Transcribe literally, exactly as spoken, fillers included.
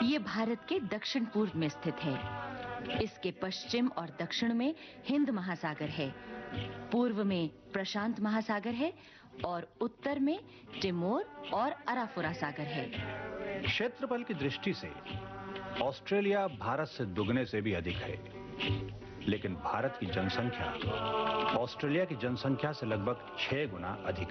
ये भारत के दक्षिण पूर्व में स्थित है। इसके पश्चिम और दक्षिण में हिंद महासागर है, पूर्व में प्रशांत महासागर है और उत्तर में टिमोर और अराफुरा सागर है। क्षेत्रफल की दृष्टि से ऑस्ट्रेलिया भारत से दुगने से भी अधिक है, लेकिन भारत की जनसंख्या ऑस्ट्रेलिया की जनसंख्या से लगभग छह गुना अधिक